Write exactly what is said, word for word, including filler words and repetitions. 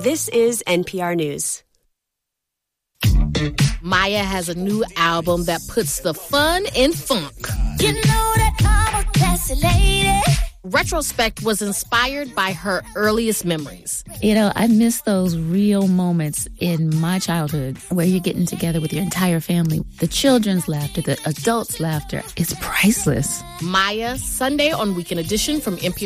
This is N P R News. Maya has a new album that puts the fun in funk. You know that I'm a classy lady. Retrospect was inspired by her earliest memories. You know, I miss those real moments in my childhood where you're getting together with your entire family. The children's laughter, the adults' laughter, it's priceless. Maya, Sunday on Weekend Edition from N P R.